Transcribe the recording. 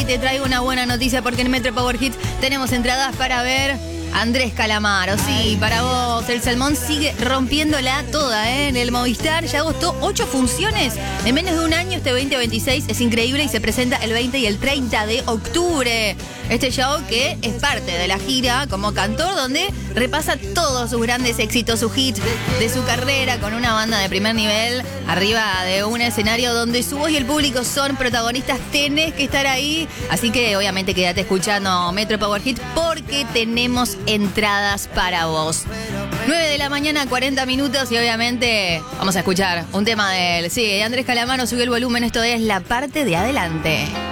te traigo una buena noticia porque en Metro Power Hits tenemos entradas para ver Andrés Calamaro. Sí, para vos. El Salmón sigue rompiéndola toda, en el Movistar. Ya agotó 8 funciones en menos de un año este 2026. Es increíble y se presenta el 20 y el 30 de octubre. Este show que es parte de la gira como cantor, donde repasa todos sus grandes éxitos, sus hits de su carrera, con una banda de primer nivel arriba de un escenario donde su voz y el público son protagonistas. Tenés que estar ahí. Así que obviamente quédate escuchando Metro Power Hits porque tenemos entradas para vos. 9 de la mañana, 40 minutos y obviamente vamos a escuchar un tema de Andrés Calamaro. Subió el volumen, esto es La Parte de Adelante.